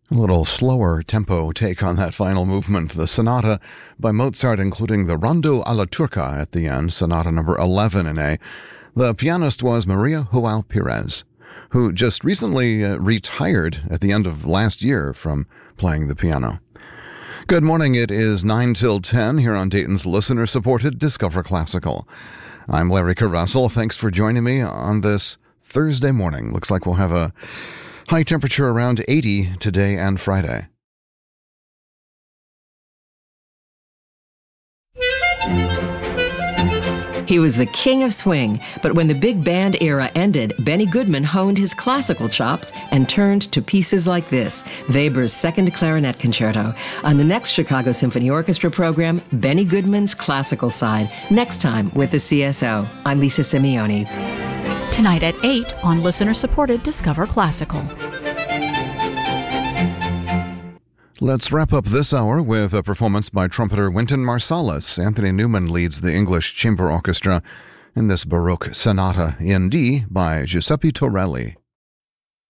A little slower tempo take on that final movement, the sonata by Mozart, including the Rondo alla Turca at the end, sonata number 11 in A. The pianist was Maria Joao Perez, who just recently retired at the end of last year from playing the piano. Good morning, it is 9 till 10 here on Dayton's listener-supported Discover Classical. I'm Larry Carrussell. Thanks for joining me on this Thursday morning. Looks like we'll have a high temperature around 80 today and Friday. He was the king of swing, but when the big band era ended, Benny Goodman honed his classical chops and turned to pieces like this, Weber's Second Clarinet Concerto. On the next Chicago Symphony Orchestra program, Benny Goodman's classical side, next time with the CSO. I'm Lisa Simeone. Tonight at 8 on listener-supported Discover Classical. Let's wrap up this hour with a performance by trumpeter Wynton Marsalis. Anthony Newman leads the English Chamber Orchestra in this Baroque sonata in D by Giuseppe Torelli.